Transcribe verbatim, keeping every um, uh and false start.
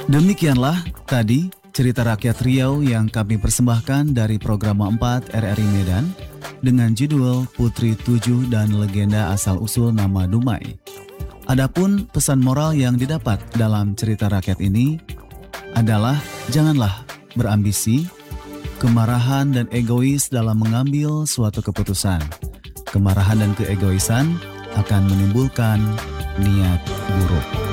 Demikianlah tadi cerita rakyat Riau yang kami persembahkan dari program empat R R I Medan dengan judul Putri Tujuh dan Legenda Asal-Usul Nama Dumai. Adapun pesan moral yang didapat dalam cerita rakyat ini adalah janganlah berambisi, kemarahan dan egois dalam mengambil suatu keputusan. Kemarahan dan keegoisan akan menimbulkan niat buruk.